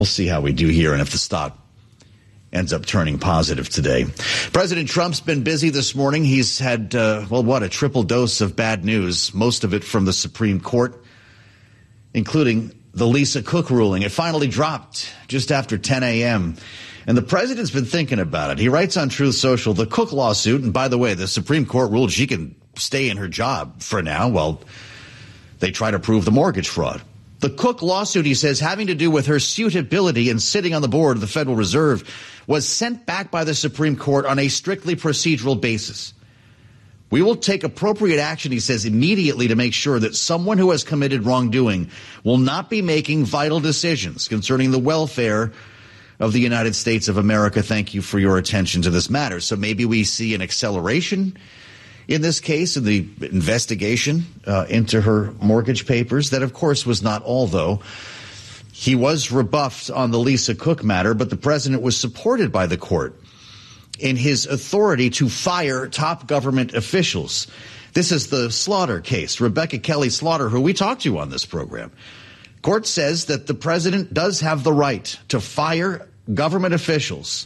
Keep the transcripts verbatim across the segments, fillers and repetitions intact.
We'll see how we do here and if the stock ends up turning positive today. President Trump's been busy this morning. He's had, uh, well, what, a triple dose of bad news, most of it from the Supreme Court, including the Lisa Cook ruling. It finally dropped just after ten a.m., and the president's been thinking about it. He writes on Truth Social, the Cook lawsuit, and by the way, the Supreme Court ruled she can stay in her job for now while they try to prove the mortgage fraud. The Cook lawsuit, he says, having to do with her suitability in sitting on the board of the Federal Reserve, was sent back by the Supreme Court on a strictly procedural basis. We will take appropriate action, he says, immediately to make sure that someone who has committed wrongdoing will not be making vital decisions concerning the welfare of the United States of America. Thank you for your attention to this matter. So maybe we see an acceleration in this case, in the investigation uh, into her mortgage papers. That, of course, was not all, though. He was rebuffed on the Lisa Cook matter, but the president was supported by the court in his authority to fire top government officials. This is the Slaughter case, Rebecca Kelly Slaughter, who we talked to on this program. Court says that the president does have the right to fire government officials,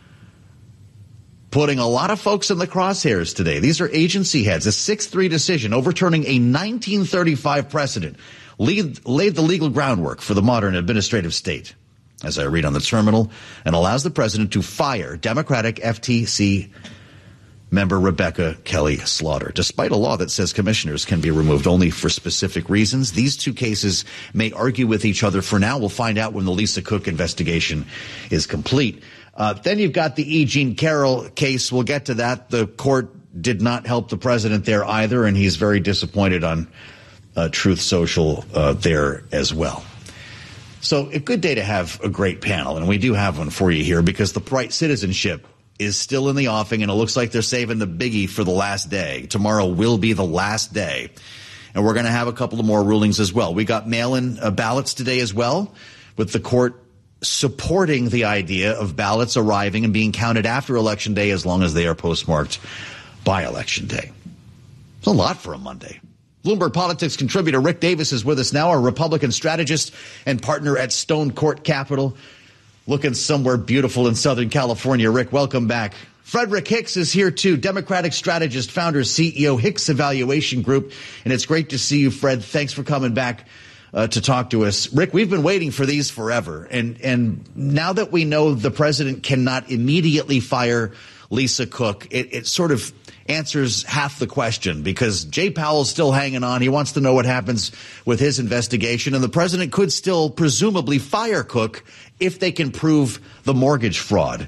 putting a lot of folks in the crosshairs today. These are agency heads. A six three decision overturning a nineteen thirty-five precedent lead, laid the legal groundwork for the modern administrative state, as I read on the terminal, and allows the president to fire Democratic F T C member Rebecca Kelly Slaughter. Despite a law that says commissioners can be removed only for specific reasons, these two cases may argue with each other for now. We'll find out when the Lisa Cook investigation is complete. Uh, then you've got the E. Jean Carroll case. We'll get to that. The court did not help the president there either, and he's very disappointed on uh, Truth Social uh, there as well. So a good day to have a great panel, and we do have one for you here because the Bright Citizenship is still in the offing, and it looks like they're saving the biggie for the last day. Tomorrow will be the last day, and we're going to have a couple of more rulings as well. We got mail-in uh, ballots today as well, with the court supporting the idea of ballots arriving and being counted after Election Day as long as they are postmarked by Election Day. It's a lot for a Monday. Bloomberg Politics contributor Rick Davis is with us now, a Republican strategist and partner at Stone Court Capital, looking somewhere beautiful in Southern California. Rick, welcome back. Frederick Hicks is here, too, Democratic strategist, founder, C E O, Hicks Evaluation Group. And it's great to see you, Fred. Thanks for coming back uh, to talk to us. Rick, we've been waiting for these forever. And, and now that we know the president cannot immediately fire Lisa Cook, it, it sort of answers half the question, because Jay Powell's still hanging on. He wants to know what happens with his investigation, and the president could still presumably fire Cook if they can prove the mortgage fraud.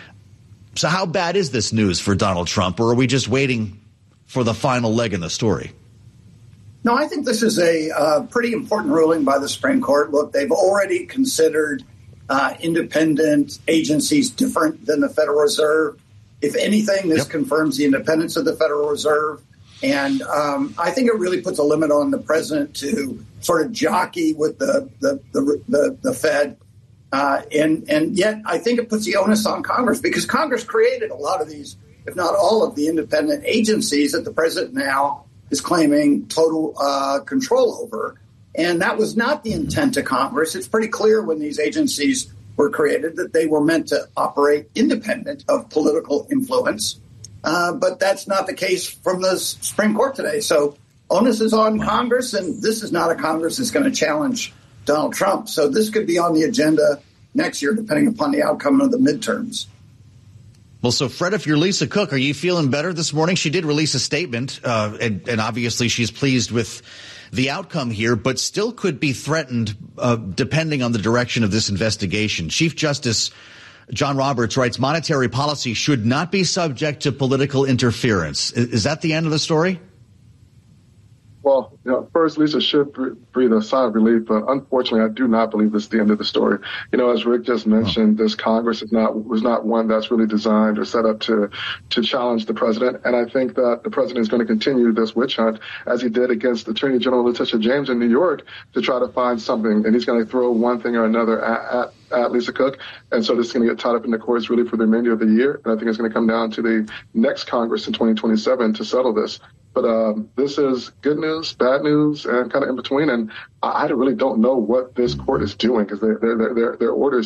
So how bad is this news for Donald Trump, or are we just waiting for the final leg in the story? No, I think this is a uh, pretty important ruling by the Supreme Court. Look, they've already considered uh, independent agencies different than the Federal Reserve. If anything, this yep. confirms the independence of the Federal Reserve. And um, I think it really puts a limit on the president to sort of jockey with the the the, the, the Fed. Uh, and, and yet I think it puts the onus on Congress, because Congress created a lot of these, if not all of the independent agencies that the president now is claiming total uh, control over. And that was not the intent of Congress. It's pretty clear when these agencies were created that they were meant to operate independent of political influence. Uh, but that's not the case from the Supreme Court today. So onus is on Congress, and this is not a Congress that's going to challenge Donald Trump. So this could be on the agenda next year, depending upon the outcome of the midterms. Well, so, Fred, if you're Lisa Cook, are you feeling better this morning? She did release a statement, uh, and, and obviously she's pleased with the outcome here, but still could be threatened uh, depending on the direction of this investigation. Chief Justice John Roberts writes, monetary policy should not be subject to political interference. Is, is that the end of the story? Well, you know, first, Lisa should breathe a sigh of relief, but unfortunately, I do not believe this is the end of the story. You know, as Rick just mentioned, oh. this Congress is not was not one that's really designed or set up to to challenge the president. And I think that the president is going to continue this witch hunt, as he did against Attorney General Letitia James in New York, to try to find something. And he's going to throw one thing or another at, at at Lisa Cook. And so this is going to get tied up in the courts really for the remainder of the year. And I think it's going to come down to the next Congress in twenty twenty-seven to settle this. But um, this is good news, bad news, and kind of in between. And I, I really don't know what this court is doing because their their their their orders